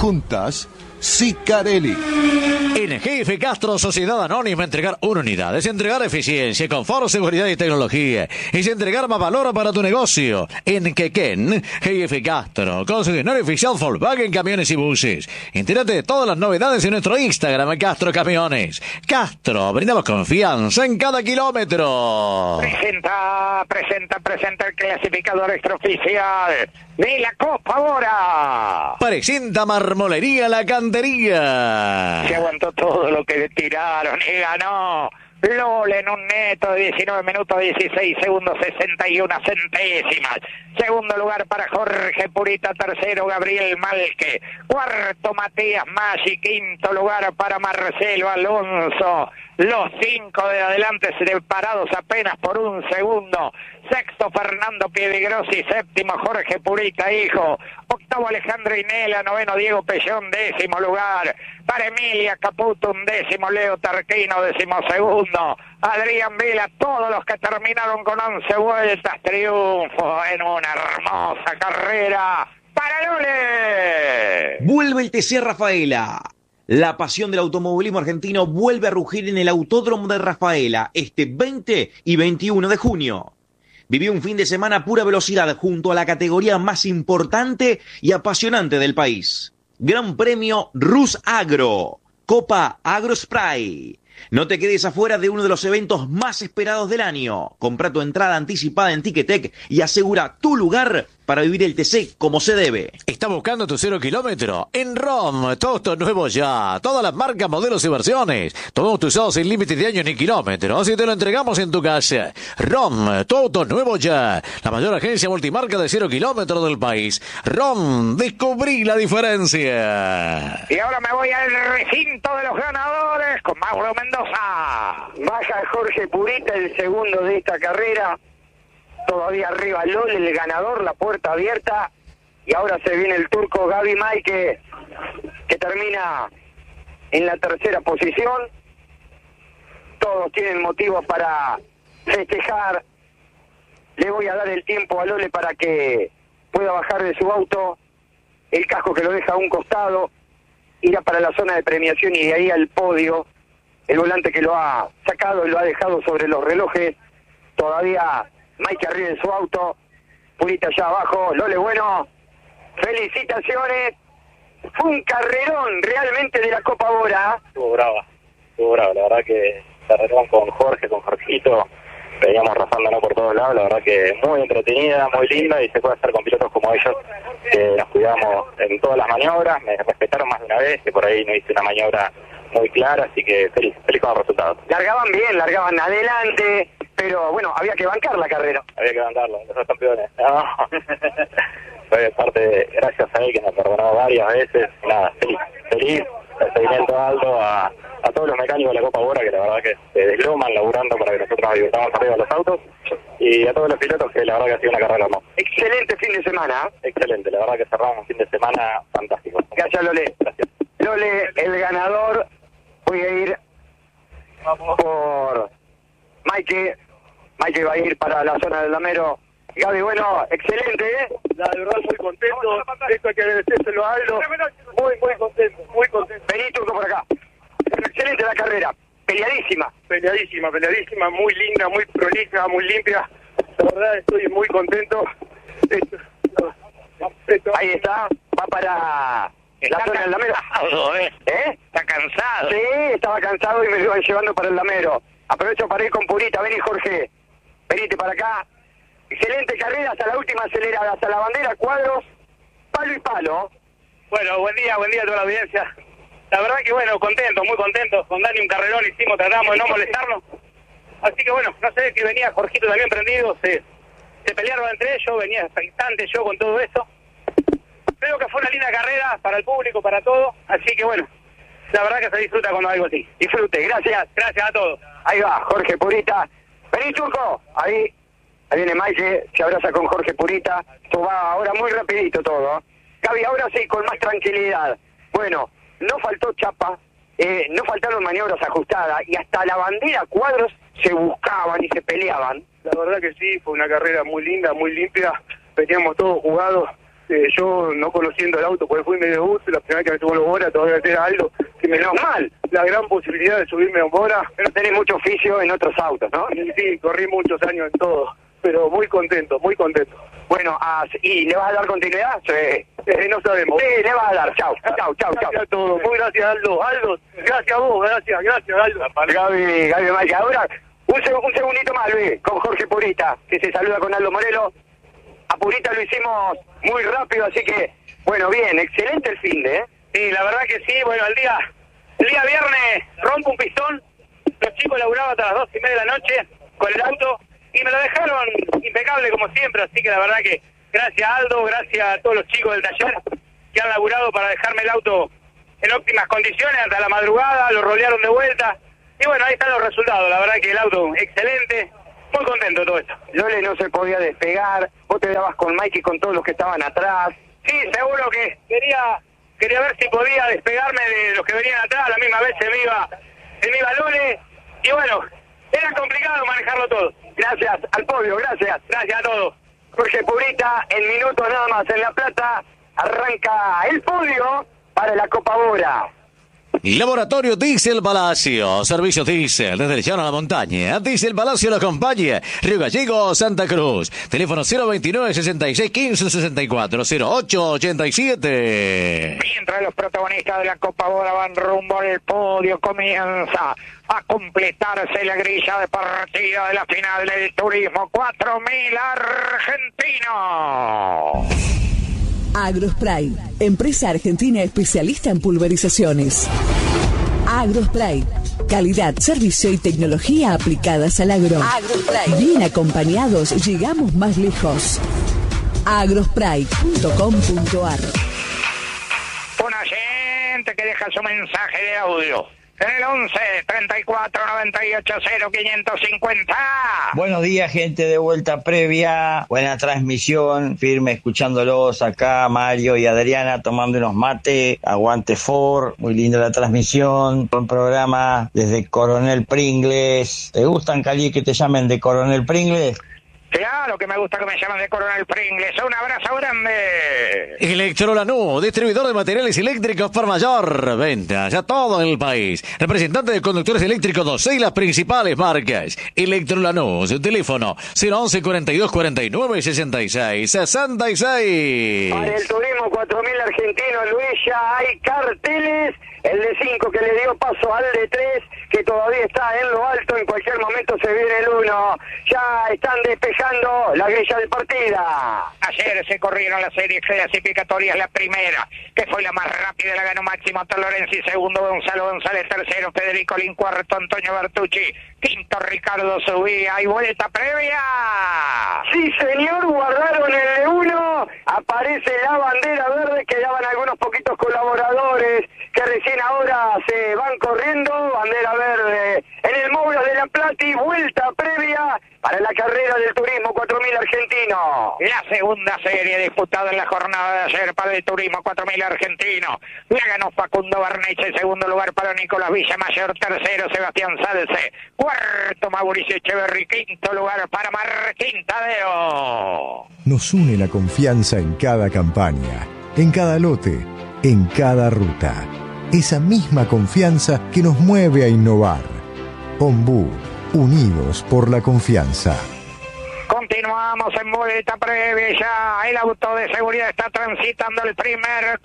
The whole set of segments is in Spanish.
Juntas, Sicarelli. En Jefe Castro Sociedad Anónima, entregar una unidad es entregar eficiencia, confort, seguridad y tecnología. Es entregar más valor para tu negocio. En Quequén, Jefe Castro, concesionario oficial Volkswagen Camiones y Buses. Entérate de todas las novedades en nuestro Instagram, Castro Camiones. Castro, brindamos confianza en cada kilómetro. Presenta el clasificador extraoficial de la Copa Bora. Presenta Marmolería La Cantería. Se aguantó todo lo que le tiraron y ganó Lole en un neto de 19 minutos 16 segundos 61 centésimas. Segundo lugar para Jorge Purita, tercero Gabriel Malque, cuarto Matías Maggi, quinto lugar para Marcelo Alonso. Los 5 de adelante separados apenas por un segundo. Sexto Fernando Piedigrossi, séptimo Jorge Purita hijo, octavo Alejandro Inela, noveno Diego Pellón, décimo lugar para Emilia Caputo, undécimo Leo Tarquino, decimosegundo Adrián Vila, todos los que terminaron con 11 vueltas, triunfo en una hermosa carrera para Lole. Vuelve el TC Rafaela. La pasión del automovilismo argentino vuelve a rugir en el Autódromo de Rafaela este 20 y 21 de junio. Vivió un fin de semana a pura velocidad junto a la categoría más importante y apasionante del país. Gran Premio Rus Agro, Copa Agro Spray. No te quedes afuera de uno de los eventos más esperados del año. Compra tu entrada anticipada en Ticketek y asegura tu lugar para vivir el TC como se debe. ¿Estás buscando tu 0 kilómetro? En ROM, todo esto es nuevo ya. Todas las marcas, modelos y versiones. Tomamos tu usado sin límites de años ni kilómetros y te lo entregamos en tu casa. ROM, todo esto es nuevo ya. La mayor agencia multimarca de 0 kilómetros del país. ROM, descubrí la diferencia. Y ahora me voy al recinto de los ganadores con Mauro Mendoza. Baja Jorge Purita, el segundo de esta carrera. Todavía arriba Lole, el ganador, la puerta abierta. Y ahora se viene el turco Gaby Maike, que termina en la tercera posición. Todos tienen motivos para festejar. Le voy a dar el tiempo a Lole para que pueda bajar de su auto. El casco que lo deja a un costado. Irá para la zona de premiación y de ahí al podio. El volante que lo ha sacado y lo ha dejado sobre los relojes. Todavía Mike arriba en su auto, Purita allá abajo. Lole, bueno, felicitaciones. Fue un carrerón realmente de la Copa Bora. Estuvo brava, la verdad que carrerón con Jorge, con Jorgito, veníamos rozándonos por todos lados, la verdad que muy entretenida, muy linda, y se puede hacer con pilotos como ellos, que nos cuidamos en todas las maniobras, me respetaron más de una vez, que por ahí no hice una maniobra muy clara, así que feliz con los resultados. Largaban bien, largaban adelante, pero bueno, había que bancar la carrera. Había que bancarlo, los campeones. No. Fue parte, gracias a él que nos perdonó varias veces. Nada, feliz. El seguimiento alto a todos los mecánicos de la Copa Bora, que la verdad que se desloman laburando para que nosotros nos divirtamos arriba de los autos. Y a todos los pilotos, que la verdad que ha sido una carrera hermosa. Excelente fin de semana. Excelente, la verdad que cerramos un fin de semana fantástico. Gracias, Lole. Gracias. Lole, el ganador. Voy a ir por Maike. Maike va a ir para la zona del Lamero. Gaby, bueno, excelente, ¿eh? La verdad, muy contento. Esto hay que agradecérselo a Aldo. Muy contento, muy contento. Vení, Turco, por acá. Excelente la carrera. Peleadísima. Peleadísima, muy linda, muy prolija, muy limpia. La verdad, estoy muy contento. Ahí está, va para la zona del Lamero. Está cansado. Sí, estaba cansado y me lo iban llevando para el Lamero. Aprovecho para ir con Purita. Vení, Jorge. Venite para acá. Excelente carrera hasta la última acelerada, hasta la bandera, cuadros, palo y palo. Bueno, buen día a toda la audiencia. La verdad que bueno, muy contentos. Con Dani un carrerón hicimos, tratamos de no molestarnos. Así que bueno, no sé, que venía Jorgito también prendido, se pelearon entre ellos, venía expectante yo con todo eso. Creo que fue una linda carrera para el público, para todo, así que bueno, la verdad que se disfruta cuando algo así. Disfrute, gracias. Gracias a todos. Ahí va, Jorge Purita. Vení, Turco. Ahí viene Maike, se abraza con Jorge Purita. Esto va ahora muy rapidito todo. Gaby, ahora sí, con más tranquilidad. Bueno, no faltó chapa, no faltaron maniobras ajustadas y hasta la bandera, cuadros se buscaban y se peleaban. La verdad que sí, fue una carrera muy linda, muy limpia. Veníamos todos jugados, Yo no conociendo el auto, porque fui medio gusto, la primera vez que me subo a los Bora, todavía era algo que me dio mal. La gran posibilidad de subirme a un Bora. Pero tenés mucho oficio en otros autos, ¿no? Sí, corrí muchos años en todo, pero muy contento, muy contento. Bueno, ¿y le vas a dar continuidad? Sí. No sabemos. Sí, le vas a dar. Chau. Gracias a todos. Muy gracias, Aldo. Aldo, gracias a vos, gracias, Aldo. Gaby Mike. Ahora, un segundito más, Luis, con Jorge Purita, que se saluda con Aldo Morelo. A Purita lo hicimos muy rápido, así que, bueno, bien, excelente el fin de, ¿eh? Sí, la verdad que sí. Bueno, el día viernes rompo un pistón. Los chicos laburaban hasta las 2:30 de la noche con el auto y me lo dejaron impecable como siempre. Así que la verdad que gracias a Aldo, gracias a todos los chicos del taller que han laburado para dejarme el auto en óptimas condiciones hasta la madrugada. Lo rolearon de vuelta. Y bueno, ahí están los resultados. La verdad que el auto excelente. Muy contento de todo esto. Lole no se podía despegar. Vos te dabas con Mike y con todos los que estaban atrás. Sí, seguro que quería ver si podía despegarme de los que venían atrás. A la misma vez se me iba Lole. Y bueno, era complicado manejarlo todo. Gracias al podio, gracias. Gracias a todos. Jorge Purita, en minutos nada más en La Plata, arranca el podio para la Copa Bora. Laboratorio Diesel Palacio, servicio Diesel desde el llano a la montaña. Diesel Palacio lo acompaña. Río Gallegos, Santa Cruz. Teléfono 029 66 15 64 08 87. Mientras los protagonistas de la Copa Bora van rumbo al podio, comienza a completarse la grilla de partida de la final del Turismo 4000 argentino. Agrospray, empresa argentina especialista en pulverizaciones. Agrospray, calidad, servicio y tecnología aplicadas al agro. Agrospray. Bien acompañados, llegamos más lejos. Agrospray.com.ar. Una gente que deja su mensaje de audio en el 11 34 98 0 550. Buenos días, gente de Vuelta Previa. Buena transmisión, firme escuchándolos acá, Mario y Adriana tomando unos mates. Aguante Ford, muy linda la transmisión. Buen programa desde Coronel Pringles. ¿Te gustan, Cali, que te llamen de Coronel Pringles? Claro que me gusta que me llamen de Coronel Pringles. Un abrazo grande. Electrolanú, distribuidor de materiales eléctricos por mayor venta a todo el país. Representante de conductores eléctricos 12 y las principales marcas. Electrolanú, su teléfono 011 42 49 66 66. Para el Turismo 4000 argentino, Luis, ya hay carteles. El de 5 que le dio paso al de 3, que todavía está en lo alto, en cualquier momento se viene el 1. Ya están despejando la grilla de partida. Ayer se corrieron las series clasificatorias, la primera, que fue la más rápida, la ganó Máximo Tolorenzi, segundo Gonzalo González, tercero Federico Lin, cuarto Antonio Bertucci, quinto Ricardo Subía y vuelta previa. Sí, señor, guardaron el de 1, aparece la bandera verde, quedaban algunos poquitos colaboradores que recién ahora se van corriendo, bandera verde en el móvil de La Plata y vuelta previa para la carrera del Turismo 4000 argentino. La segunda serie disputada en la jornada de ayer para el Turismo 4000 argentino. La ganó Facundo Barneche, segundo lugar para Nicolás Villamayor, tercero Sebastián Salce, cuarto Mauricio Echeverri, quinto lugar para Martín Tadeo. Nos une la confianza en cada campaña, en cada lote, en cada ruta. Esa misma confianza que nos mueve a innovar. Ombú, unidos por la confianza. Continuamos en vuelta previa, ya el auto de seguridad está transitando el primer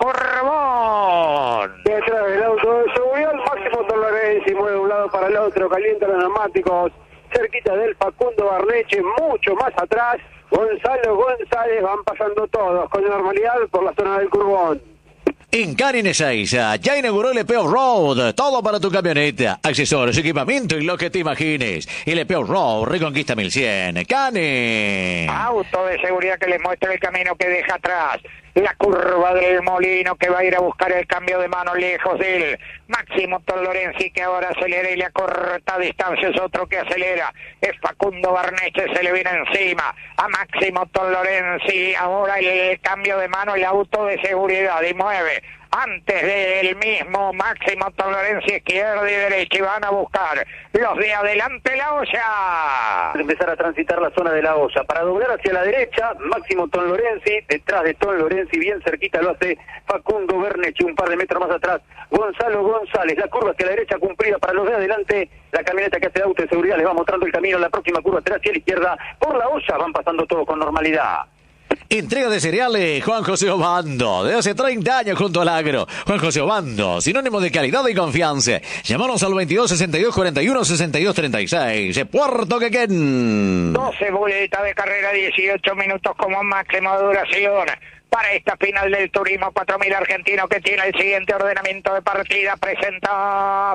curvón. Detrás del auto de seguridad, Máximo Tolorenzi mueve de un lado para el otro, calienta los neumáticos, cerquita del Facundo Barneche, mucho más atrás, Gonzalo González, van pasando todos con normalidad por la zona del curvón. En Canin Ezeiza ya inauguró el EPO Road, todo para tu camioneta, accesorios, equipamiento y lo que te imagines. El EPO Road, Reconquista 1100, Canin. Auto de seguridad que les muestra el camino que deja atrás. La curva del Molino que va a ir a buscar el cambio de mano lejos de él. Máximo Tolorenzi que ahora acelera y le acorta distancia, es otro que acelera. Es Facundo Barneche, se le viene encima a Máximo Tolorenzi. Ahora el cambio de mano, el auto de seguridad y mueve antes del mismo Máximo Tom Lorenzi, izquierda y derecha, y van a buscar los de adelante la olla. Empezar a transitar la zona de la olla para doblar hacia la derecha. Máximo Tom Lorenzi, detrás de Tom Lorenzi, bien cerquita lo hace Facundo Bernechi, un par de metros más atrás Gonzalo González. La curva hacia la derecha cumplida para los de adelante. La camioneta que hace de auto de seguridad les va mostrando el camino. La próxima curva será hacia la izquierda. Por la olla van pasando todo con normalidad. Entrega de cereales Juan José Obando, de hace 30 años junto al agro. Juan José Obando, sinónimo de calidad y confianza. Llámanos al 22 62 41 62 36. De Puerto Quequén. 12 boletas de carrera, 18 minutos como máxima duración. Para esta final del Turismo 4000 argentino, que tiene el siguiente ordenamiento de partida. Presenta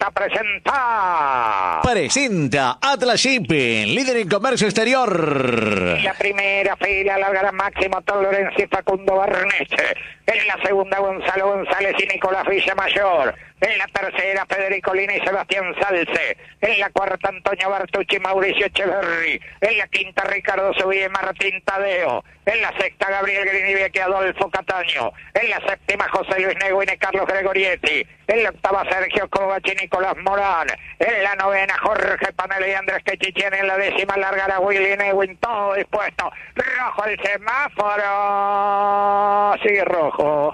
Atlas Shipping, líder en comercio exterior. En la primera fila largará Máximo Tom Lorenzi y Facundo Barneche. En la segunda Gonzalo González y Nicolás Villamayor. En la tercera Federico Lina y Sebastián Salce. En la cuarta Antonio Bertucci y Mauricio Echeverri. En la quinta Ricardo Subí y Martín Tadeo. En la sexta Gabriel Grinivieque y Adolfo Cataño. En la séptima José Luis Neguín y Carlos Gregorietti. En la octava Sergio Kovac y Nicolás Morán. En la novena Jorge Panelo y Andrés Quechichén. En la décima largará Willy Neguín. Todo dispuesto. Rojo el semáforo. Sigue rojo.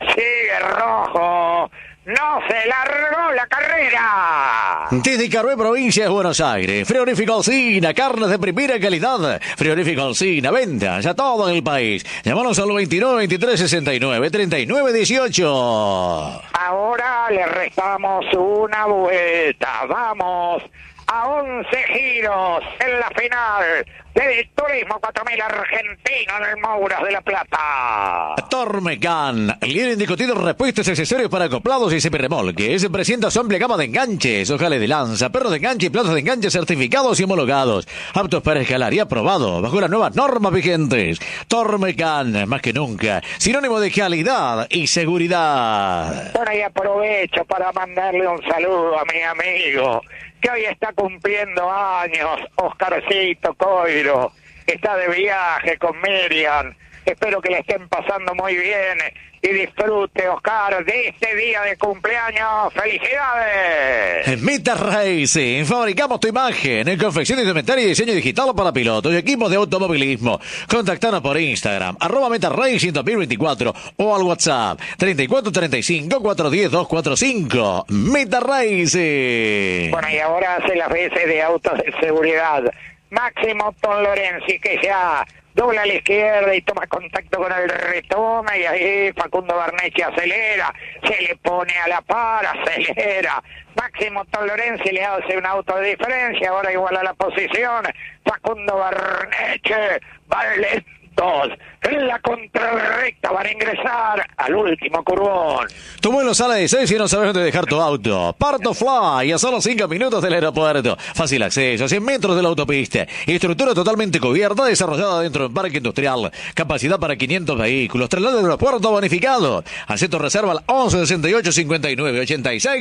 No se largó la carrera. Desde Carué, provincia de Buenos Aires. Frigorífico Alsina, carnes de primera calidad. Frigorífico Alsina, ventas a todo el país. Llámanos al 29 23 69 39 18. Ahora le restamos una vuelta. Vamos a 11 giros en la final del Turismo 4000 argentino en el Mouras de la Plata. Tormecan, el líder indiscutido en repuestos, accesorios para acoplados y semirremolques. Presenta su amplia gama de enganches, ojales de lanza, perros de enganche y platos de enganche certificados y homologados. Aptos para escalar y aprobado bajo las nuevas normas vigentes. Tormecan, más que nunca, sinónimo de calidad y seguridad. Bueno, y aprovecho para mandarle un saludo a mi amigo que hoy está cumpliendo años, Oscarcito Coiro. Está de viaje con Miriam. Espero que le estén pasando muy bien y disfrute, Oscar, de este día de cumpleaños. ¡Felicidades! En Meta Racing fabricamos tu imagen en confección de indumentaria y diseño digital para pilotos y equipos de automovilismo. Contactanos por Instagram, @Meta Racing 2024 o al WhatsApp 34 35 410 245. Meta Racing. Bueno, y ahora hace las veces de autos de seguridad. Máximo Tom Lorenzi, que ya dobla a la izquierda y toma contacto con el retome, y ahí Facundo Barnechi acelera, se le pone a la par, acelera. Máximo Tom Lorenzi le hace un auto de diferencia, ahora iguala la posición. Facundo Barnechi va lentos. En la contrarrecta van a ingresar al último curvón. Tu vuelo sale de 6 y no sabes dónde dejar tu auto. Parto Fly, a solo 5 minutos del aeropuerto. Fácil acceso, a 100 metros de la autopista. Estructura totalmente cubierta, desarrollada dentro de un parque industrial. Capacidad para 500 vehículos. Traslado del aeropuerto bonificado. Acepto reserva al 11 68 59 86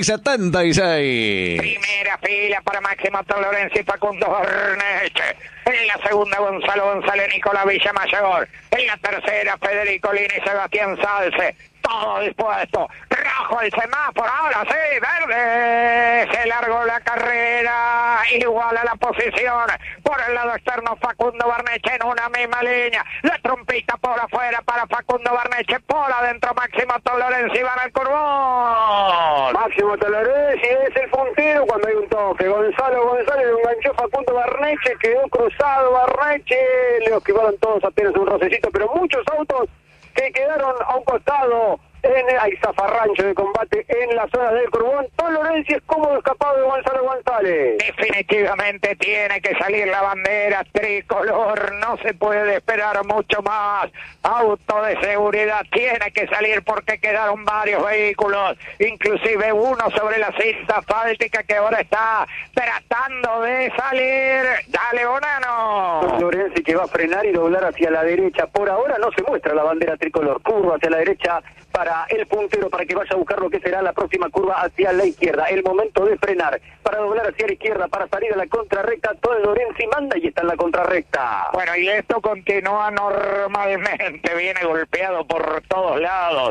76. Primera fila para Máximo Tom Lorenzi y Facundo Barnechi. En la segunda Gonzalo González, Nicolás Villamayor. En la tercera Federico Lina y Sebastián Salce. Todo dispuesto. Rojo el semáforo. Ahora sí, verde. Se largó la carrera. Igual a la posición. Por el lado externo Facundo Barnechi en una misma línea. La trompita por afuera para Facundo Barnechi. Por adentro Máximo Tom Lorenzi. Van al curvón. Máximo Tom Lorenzi es el puntero cuando hay un toque. Gonzalo González lo enganchó Facundo Barnechi. Quedó cruzado Barnechi. Le esquivaron todos apenas un rocecito, pero muchos autos que quedaron a un costado hay zafarrancho de combate en la zona del curvón. Tom Lorenzi es cómodo escapado de Gonzalo González. Definitivamente tiene que salir la bandera tricolor, no se puede esperar mucho más. Auto de seguridad tiene que salir porque quedaron varios vehículos, inclusive uno sobre la cinta asfáltica que ahora está tratando de salir. Dale, Bonano. Tom Lorenzi que va a frenar y doblar hacia la derecha. Por ahora no se muestra la bandera tricolor. Curva hacia la derecha para el puntero, para que vaya a buscar lo que será la próxima curva hacia la izquierda. El momento de frenar para doblar hacia la izquierda, para salir a la contrarrecta. Tom Lorenzi manda y está en la contrarrecta. Bueno, y esto continúa normalmente, viene golpeado por todos lados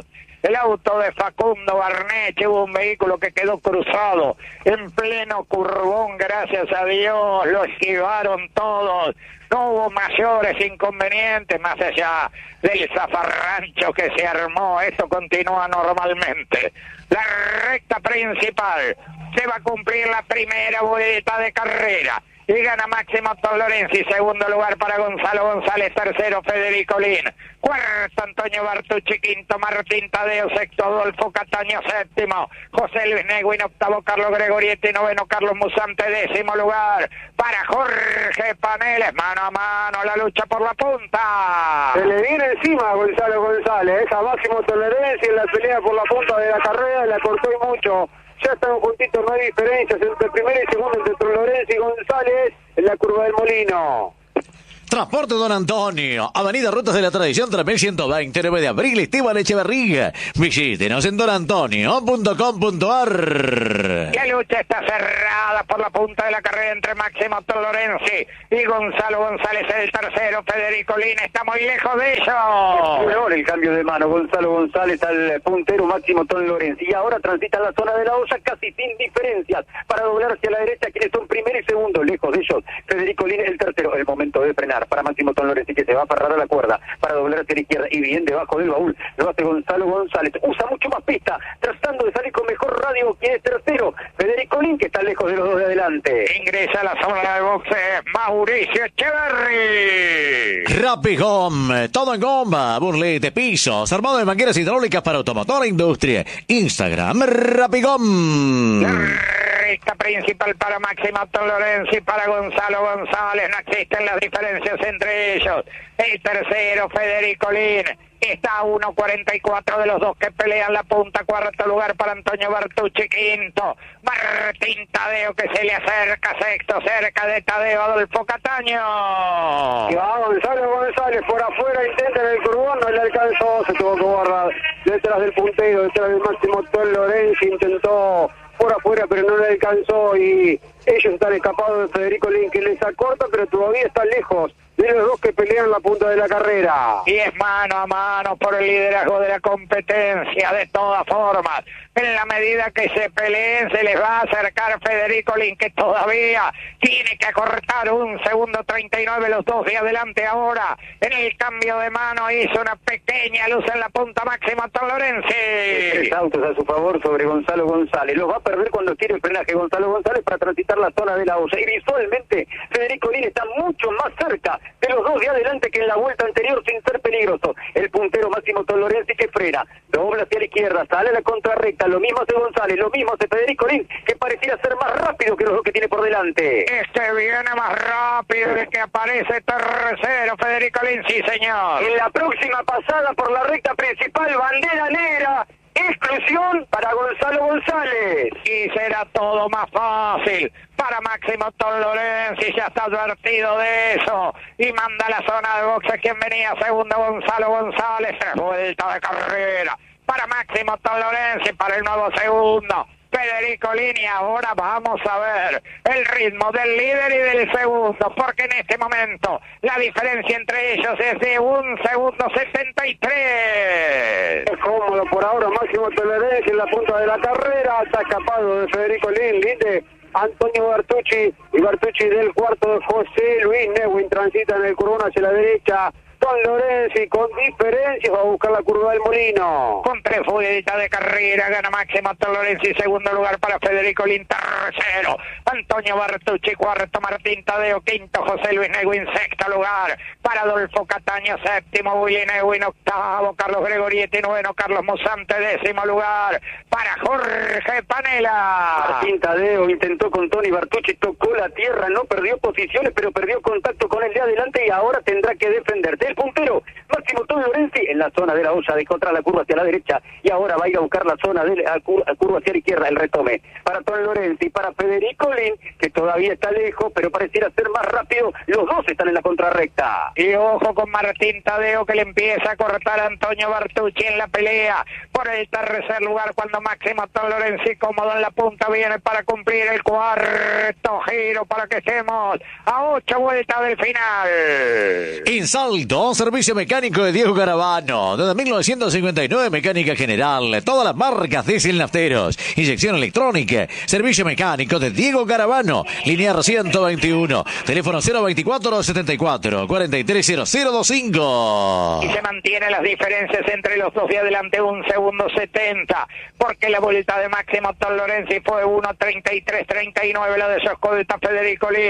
el auto de Facundo Barneche. Hubo un vehículo que quedó cruzado en pleno curvón, gracias a Dios, lo esquivaron todos. No hubo mayores inconvenientes más allá del zafarrancho que se armó. Esto continúa normalmente. La recta principal, se va a cumplir la primera vuelta de carrera. Y gana Máximo Lorenzi, segundo lugar para Gonzalo González, tercero Federico Lin, cuarto Antonio Bartucci, quinto Martín Tadeo, sexto Adolfo Cataño, séptimo José Luis Neguín, octavo Carlos Gregorietti, noveno Carlos Musante, décimo lugar para Jorge Paneles. Mano a mano la lucha por la punta. Se le viene encima a Gonzalo González, a Máximo Lorenzi en la pelea por la punta de la carrera, la cortó y mucho. Ya están juntitos, no hay diferencias entre primero y segundo, entre Lorenzi y González en la curva del Molino. Transporte Don Antonio, Avenida Rutas de la Tradición 3120, 9 de abril, Esteban Echeverría. Visítenos en donantonio.com.ar. La lucha está cerrada por la punta de la carrera entre Máximo Lorenzi y Gonzalo González, el tercero Federico Lin. Está muy lejos de ellos. Peor el cambio de mano, Gonzalo González al puntero Máximo Lorenzi. Y ahora transita la zona de la olla casi sin diferencias para doblarse a la derecha, quienes son primero y segundo, lejos de ellos. Federico Lin el tercero, el momento de frenar para Máximo Lorenzi, que se va a aferrar a la cuerda para doblarse a la izquierda y bien debajo del baúl lo hace Gonzalo González, usa mucho más pista, tratando de salir con mejor radio, quien es tercero, Federico Lin, que está lejos de los dos de adelante. Ingresa a la zona de boxe Mauricio Echeverri. Rapid Home, todo en goma, burlete, pisos, armado de mangueras hidráulicas para automotor e industria. Instagram, Rapid Home. Recta principal para Máximo Lorenzi, para Gonzalo González, no existen las diferencias entre ellos. El tercero, Federico Lin, está a 1.44 de los dos que pelean la punta. Cuarto lugar para Antonio Bartucci, quinto Martín Tadeo, que se le acerca, sexto cerca de Tadeo Adolfo Cataño. Y va Gonzalo González por afuera, intenta en el curvón, no le alcanzó, se tuvo que borrar detrás del puntero, detrás del Máximo Lorenzi, intentó por afuera pero no le alcanzó y ellos están escapados de Federico Lin, que les acorta pero todavía está lejos de los dos que pelean la punta de la carrera. Y es mano a mano por el liderazgo de la competencia. De todas formas, en la medida que se peleen, se les va a acercar Federico Lin, que todavía tiene que acortar 1 segundo 39, los dos de adelante ahora. En el cambio de mano hizo una pequeña luz en la punta Máximo Lorenzi. 3 autos a su favor sobre Gonzalo González. Los va a perder cuando tire el frenaje Gonzalo González para transitar la zona de la olla. Y visualmente Federico Lin está mucho más cerca de los dos de adelante que en la vuelta anterior, sin ser peligroso. El puntero Máximo Lorenzi, que frena, dobla hacia la izquierda, sale a la contrarrecta. Lo mismo hace González, lo mismo hace Federico Lin, que pareciera ser más rápido que los dos que tiene por delante. Este viene más rápido de que aparece tercero Federico Lin, sí señor. En la próxima pasada por la recta principal, bandera negra, exclusión para Gonzalo González. Y será todo más fácil para Máximo Lorenzi, ya está advertido de eso y manda a la zona de boxe quien venía segundo, Gonzalo González. 3 vueltas de carrera para Máximo Lorenzi, para el nuevo segundo Federico Lin. Y ahora vamos a ver el ritmo del líder y del segundo, porque en este momento la diferencia entre ellos es de 1 segundo 73. Es cómodo por ahora Máximo Lorenzi en la punta de la carrera, está escapado de Federico Lin, de Antonio Bartucci, y Bartucci del cuarto de José Luis Neguín, transita en el curvón hacia la derecha. Lorenzi con diferencias va a buscar la curva del Molino. Con 3 vueltas de carrera gana Máximo Lorenzi, segundo lugar para Federico Lin, tercero Antonio Bartucci, cuarto Martín Tadeo, quinto José Luis Neguín, sexto lugar para Adolfo Cataño, séptimo Willy Neguín, octavo Carlos Gregorietti, noveno Carlos Musante, décimo lugar para Jorge Panela. Martín Tadeo intentó con Tony Bartucci, tocó la tierra, no perdió posiciones, pero perdió contacto con el de adelante y ahora tendrá que defenderse. El puntero Máximo Lorenzi en la zona de la olla, dejó atrás la curva hacia la derecha y ahora va a ir a buscar la zona de la curva hacia la izquierda, el retome para Lorenzi, para Federico Lin, que todavía está lejos pero pareciera ser más rápido. Los dos están en la contrarrecta y ojo con Martín Tadeo, que le empieza a cortar a Antonio Bartucci en la pelea por el tercer lugar cuando Máximo Lorenzi cómodo en la punta viene para cumplir el cuarto giro para que estemos a 8 vueltas del final. Insalto, servicio mecánico de Diego Garavano. Desde 1959, mecánica general, todas las marcas diésel nafteros, inyección electrónica, servicio mecánico de Diego Garavano, linear 121, teléfono 024-74-430025. Y se mantienen las diferencias entre los dos de adelante, 1 segundo 70, porque la vuelta de Máximo Lorenzi fue 1:33:39, la de su escolta Federico Lin,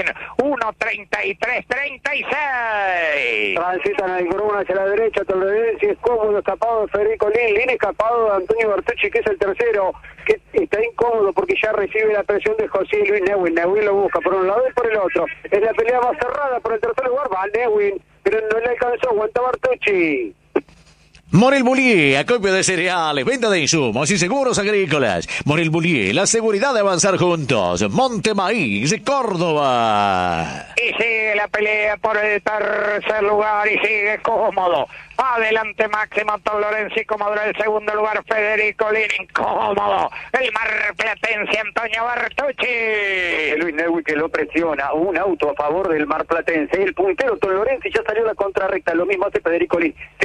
1:33:36. Transitan el Gruna hacia la derecha, Lorenzi es cómodo, escapado de Federico Lin, Lin escapado de Antonio Bertucci, que es el tercero, que está incómodo porque ya recibe la presión de José Luis Neuwin. Neuwin lo busca por un lado y por el otro. Es la pelea más cerrada por el tercer lugar, va Neuwin, pero no le alcanzó, aguanta Bertucci. Morel Bullier, acopio de cereales, venta de insumos y seguros agrícolas. Morel Bullier, la seguridad de avanzar juntos. Monte Maíz, Córdoba. Y sigue la pelea por el tercer lugar y sigue cómodo. Adelante Máximo Lorenzi, cómodo en el segundo lugar Federico Lin, incómodo. El marplatense Antonio Bertucci. Luis Neuwin que lo presiona, un auto a favor del marplatense. El puntero Lorenzi ya salió a la contrarrecta, lo mismo hace Federico Lin.